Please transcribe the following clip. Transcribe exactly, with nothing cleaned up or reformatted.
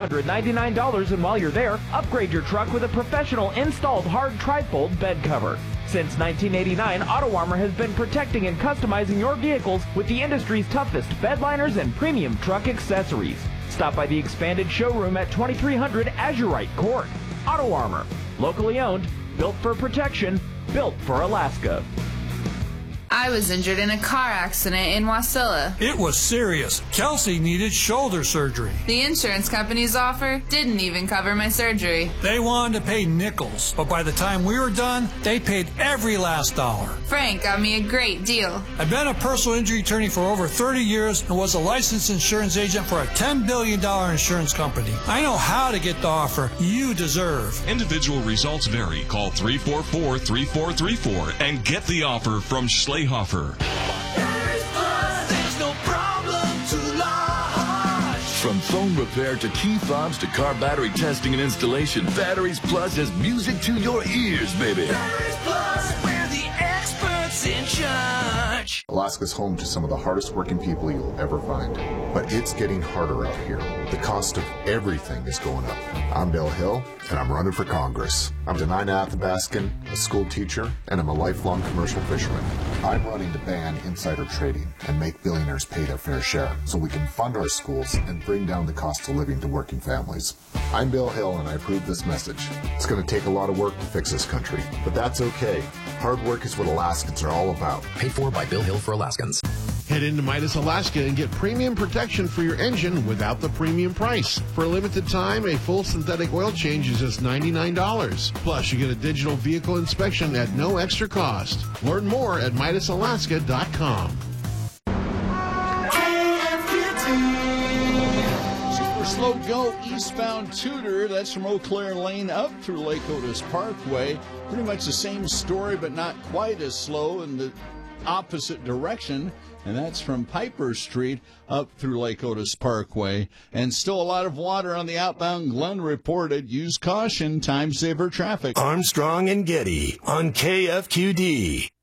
hundred ninety-nine dollars, and while you're there, upgrade your truck with a professional installed hard trifold bed cover. Since nineteen eighty-nine, Auto Armor has been protecting and customizing your vehicles with the industry's toughest bed liners and premium truck accessories. Stop by the expanded showroom at twenty-three hundred Azurite Court. Auto Armor, locally owned, built for protection, built for Alaska. I was injured in a car accident in Wasilla. It was serious. Kelsey needed shoulder surgery. The insurance company's offer didn't even cover my surgery. They wanted to pay nickels, but by the time we were done, they paid every last dollar. Frank got me a great deal. I've been a personal injury attorney for over thirty years and was a licensed insurance agent for a ten billion dollars insurance company. I know how to get the offer you deserve. Individual results vary. Call three four four, three four three four and get the offer from Schleyhofer. From phone repair to key fobs to car battery testing and installation, Batteries Plus has music to your ears, baby. Batteries Plus, we're the experts in charge. Alaska's home to some of the hardest working people you'll ever find. But it's getting harder out here. The cost of everything is going up. I'm Bill Hill, and I'm running for Congress. I'm Denina Athabaskan, a school teacher, and I'm a lifelong commercial fisherman. I'm running to ban insider trading and make billionaires pay their fair share so we can fund our schools and bring down the cost of living to working families. I'm Bill Hill, and I approve this message. It's going to take a lot of work to fix this country, but that's okay. Hard work is what Alaskans are all about. Paid for by Bill Hill for Alaskans. Head into Midas Alaska and get premium protection for your engine without the premium price. For a limited time, a full synthetic oil change is just ninety-nine dollars. Plus, you get a digital vehicle inspection at no extra cost. Learn more at Midas Alaska dot com. Super slow go eastbound Tudor. That's from Eau Claire Lane up through Lake Otis Parkway. Pretty much the same story, but not quite as slow in the opposite direction, and that's from Piper Street up through Lake Otis Parkway. And still a lot of water on the outbound Glen reported. Use caution, time saver traffic. Armstrong and Getty on K F Q D.